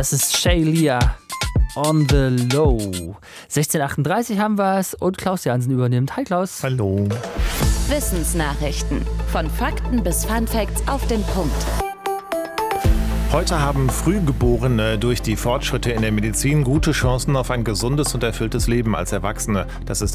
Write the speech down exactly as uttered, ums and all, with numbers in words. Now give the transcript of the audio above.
Das ist Shaylia on the Low. sechzehn Uhr achtunddreißig haben wir es und Klaus Jansen übernimmt. Hi Klaus. Hallo. Wissensnachrichten. Von Fakten bis Funfacts auf den Punkt. Heute haben Frühgeborene durch die Fortschritte in der Medizin gute Chancen auf ein gesundes und erfülltes Leben als Erwachsene. Das ist